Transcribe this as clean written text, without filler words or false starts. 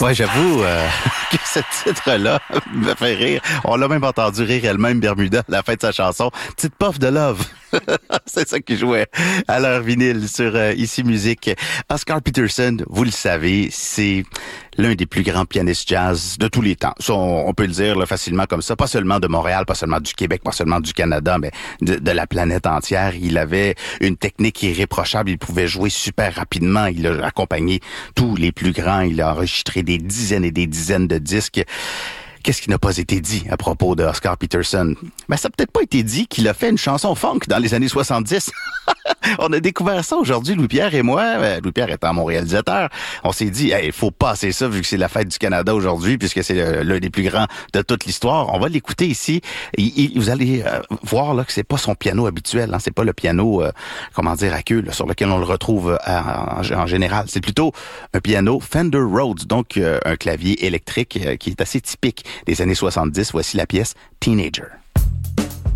Ouais, j'avoue que ce titre-là me fait rire. On l'a même entendu rire elle-même, Bermuda, à la fin de sa chanson. Petite puff de love. C'est ça qui jouait à l'heure vinyle sur Ici Musique. Oscar Peterson, vous le savez, c'est l'un des plus grands pianistes jazz de tous les temps. Ça, on peut le dire là, facilement comme ça. Pas seulement de Montréal, pas seulement du Québec, pas seulement du Canada, mais de la planète entière. Il avait une technique irréprochable. Il pouvait jouer super rapidement. Il a accompagné tous les plus grands. Il a enregistré des dizaines et des dizaines de disques. Qu'est-ce qui n'a pas été dit à propos de Oscar Peterson? Ben, ça n'a peut-être pas été dit qu'il a fait une chanson funk dans les années 70. On a découvert ça aujourd'hui, Louis-Pierre et moi. Louis-Pierre étant mon réalisateur, on s'est dit, il faut passer ça vu que c'est la fête du Canada aujourd'hui, puisque c'est l'un des plus grands de toute l'histoire. On va l'écouter ici. Vous allez voir là que c'est pas son piano habituel. Hein, c'est pas le piano, à queue, là, sur lequel on le retrouve en général. C'est plutôt un piano Fender Rhodes, donc un clavier électrique qui est assez typique des années 70. Voici la pièce Teenager.